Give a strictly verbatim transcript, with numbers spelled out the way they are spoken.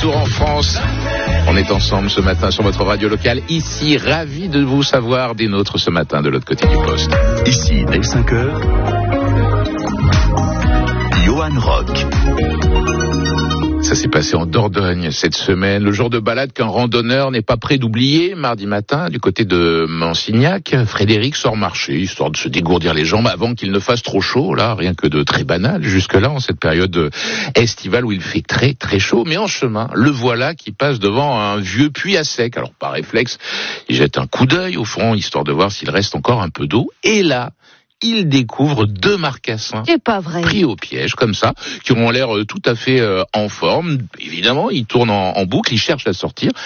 retour en France. On est ensemble ce matin sur votre radio locale. Ici, ravi de vous savoir des nôtres ce matin de l'autre côté du poste. Ici, dès cinq heures, Johan Rock. Ça s'est passé en Dordogne cette semaine. Le jour de balade qu'un randonneur n'est pas prêt d'oublier. Mardi matin, du côté de Mansignac, Frédéric sort marcher, histoire de se dégourdir les jambes avant qu'il ne fasse trop chaud. Là, rien que de très banal jusque-là, en cette période estivale où il fait très très chaud. Mais en chemin, le voilà qui passe devant un vieux puits à sec. Alors par réflexe, il jette un coup d'œil au fond, histoire de voir s'il reste encore un peu d'eau. Et là, il découvre deux marcassins C'est pas vrai. pris au piège, comme ça, qui ont l'air tout à fait euh, en forme. Évidemment, il tourne en, en boucle, il cherche à sortir.